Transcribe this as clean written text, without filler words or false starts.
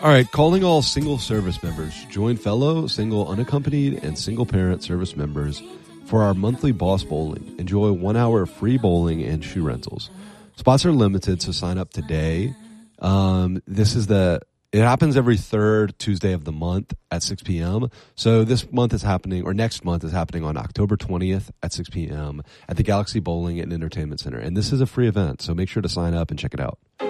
All right, calling all single service members. Join fellow single unaccompanied and single parent service members for our monthly Boss Bowling. Enjoy 1 hour of free bowling and shoe rentals. Spots are limited, so sign up today. It happens every third Tuesday of the month at 6 p.m. So this month is happening, or next month is happening on October 20th at 6 p.m. at the Galaxy Bowling and Entertainment Center. And this is a free event, so make sure to sign up and check it out.